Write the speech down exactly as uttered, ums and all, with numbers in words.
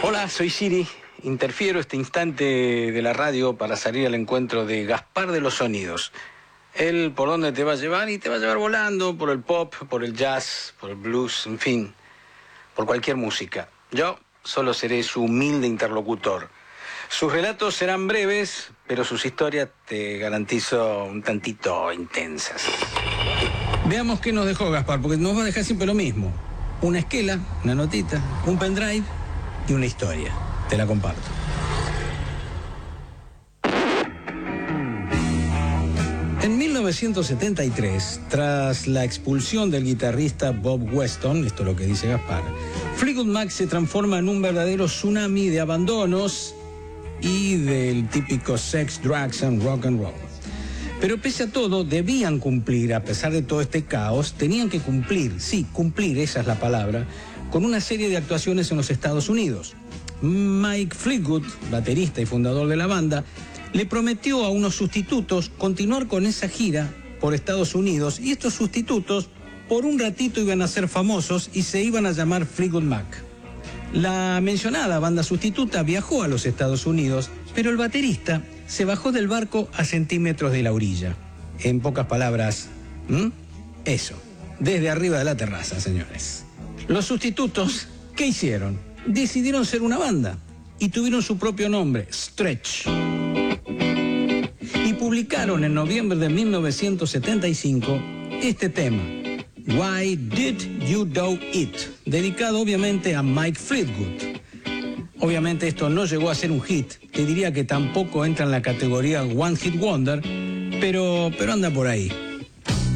Hola, soy Siri. Interfiero este instante de la radio para salir al encuentro de Gaspar de los Sonidos. Él por dónde te va a llevar y te va a llevar volando, por el pop, por el jazz, por el blues, en fin, por cualquier música. Yo solo seré su humilde interlocutor. Sus relatos serán breves, pero sus historias te garantizo un tantito intensas. Veamos qué nos dejó Gaspar, porque nos va a dejar siempre lo mismo. Una esquela, una notita, un pendrive y una historia. Te la comparto. En mil novecientos setenta y tres, tras la expulsión del guitarrista Bob Weston, esto es lo que dice Gaspar, Fleetwood Mac se transforma en un verdadero tsunami de abandonos y del típico sex, drugs and rock and roll. Pero pese a todo, debían cumplir, a pesar de todo este caos, tenían que cumplir, sí, cumplir, esa es la palabra, con una serie de actuaciones en los Estados Unidos. Mike Fleetwood, baterista y fundador de la banda, le prometió a unos sustitutos continuar con esa gira por Estados Unidos, y estos sustitutos por un ratito iban a ser famosos y se iban a llamar Fleetwood Mac. La mencionada banda sustituta viajó a los Estados Unidos, pero el baterista se bajó del barco a centímetros de la orilla. En pocas palabras, ¿m? eso, desde arriba de la terraza, señores. Los sustitutos, ¿qué hicieron? Decidieron ser una banda y tuvieron su propio nombre, Stretch. Y publicaron en noviembre de mil novecientos setenta y cinco este tema, Why Did You Do It?, dedicado obviamente a Mike Fleetwood. Obviamente esto no llegó a ser un hit, te diría que tampoco entra en la categoría One Hit Wonder, pero, pero anda por ahí.